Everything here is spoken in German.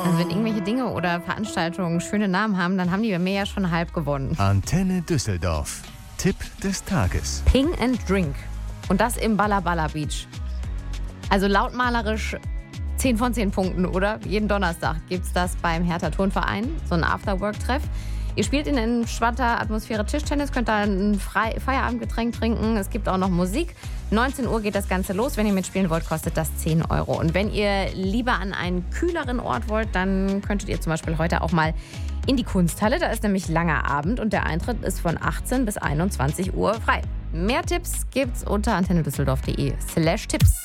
Also wenn irgendwelche Dinge oder Veranstaltungen schöne Namen haben, dann haben die bei mir ja schon halb gewonnen. Antenne Düsseldorf. Tipp des Tages. Ping and Drink. Und das im Balla Balla Beach. Also lautmalerisch 10 von 10 Punkten, oder? Jeden Donnerstag gibt es das beim Hertha Turnverein, so ein Afterwork-Treff. Ihr spielt in entspannter Atmosphäre Tischtennis, könnt da ein Feierabendgetränk trinken. Es gibt auch noch Musik. 19 Uhr geht das Ganze los. Wenn ihr mitspielen wollt, kostet das 10 Euro. Und wenn ihr lieber an einen kühleren Ort wollt, dann könntet ihr zum Beispiel heute auch mal in die Kunsthalle. Da ist nämlich langer Abend und der Eintritt ist von 18 bis 21 Uhr frei. Mehr Tipps gibt's unter antennedüsseldorf.de/Tipps.